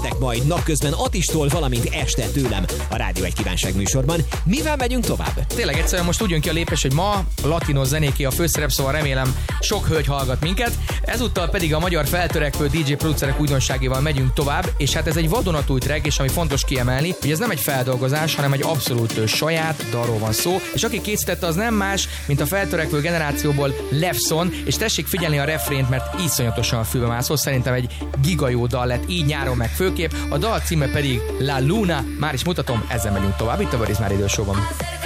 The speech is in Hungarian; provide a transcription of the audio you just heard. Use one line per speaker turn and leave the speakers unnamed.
lesznek majd napközben Attistól, valamint este tőlem a Rádió 1 kívánság műsorban. Mivel megyünk tovább?
Tényleg egyszerűen most úgy jön ki a lépés, hogy ma a latino zenéké a főszerep, szóval remélem sok hölgy hallgat minket. Ezúttal pedig a magyar feltörekvő DJ producerek újdonságéval megyünk tovább, és hát ez egy vadonatúj track, és ami fontos kiemelni, hogy ez nem egy feldolgozás, hanem egy abszolút saját dalról van szó, és aki készítette, az nem más, mint a feltörekvő generációból Levson, és tessék figyelni a refrént, mert iszonyatosan a fülbe mászó, szerintem egy giga jó dal lett, így nyáron meg főkép, a dal címe pedig La Luna, már is mutatom, ezzel megyünk tovább itt a Verizmár Idősóban.